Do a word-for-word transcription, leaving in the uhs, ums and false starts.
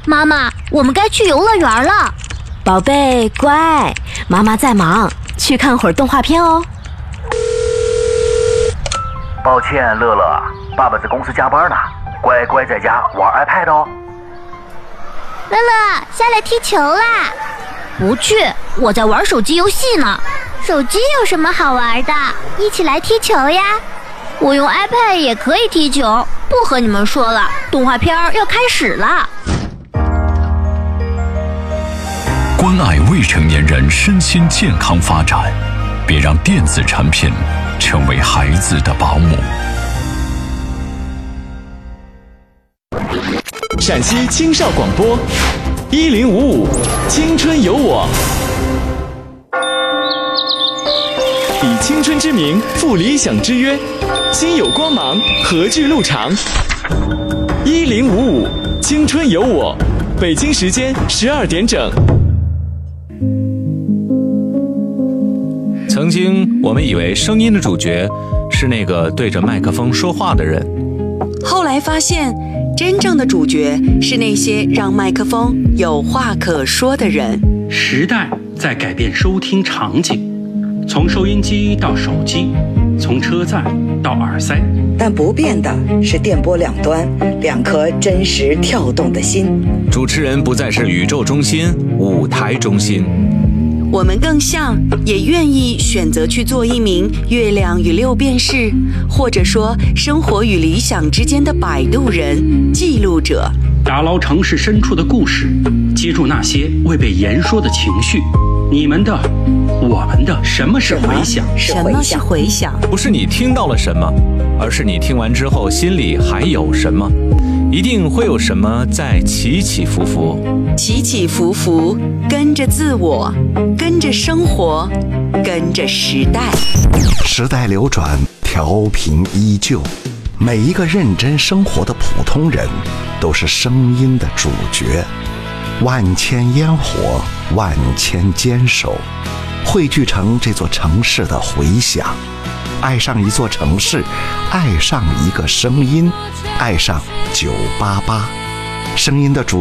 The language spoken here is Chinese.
妈妈，我们该去游乐园了。 宝贝，乖，妈妈在忙，去看会儿动画片哦。 抱歉，乐乐，爸爸在公司加班呢，乖乖在家玩 iPad 哦。 乐乐，下来踢球啦！不去，我在玩手机游戏呢。手机有什么好玩的？一起来踢球呀！我用 iPad 也可以踢球。不和你们说了，动画片要开始了。 关爱未成年人身心健康发展，别让电子产品成为孩子的保姆。 陕西青少广播一零五五青春有我，以青春之名赴理想之约，心有光芒，何惧路长。一零五五青春有我，北京时间十二点整。 曾经我们以为声音的主角是那个对着麦克风说话的人， 后来发现真正的主角是那些让麦克风有话可说的人。 时代在改变收听场景，从收音机到手机，从车载到耳塞， 但不变的是电波两端两颗真实跳动的心。 主持人不再是宇宙中心、舞台中心， 我们更像，也愿意选择去做一名月亮与六便士，或者说生活与理想之间的摆渡人、记录者， 打捞城市深处的故事，接住那些未被言说的情绪。你们的，我们的，什么是回响？ 什么是回响？ 不是你听到了什么，而是你听完之后心里还有什么。一定会有什么在起起伏伏， 起起伏伏，跟着自我，跟着生活，跟着时代。 时代流转，调频依旧。每一个认真生活的普通人，都是声音的主角。万千烟火，万千坚守，汇聚成这座城市的回响。爱上一座城市，爱上一个声音，爱上九八八，声音的主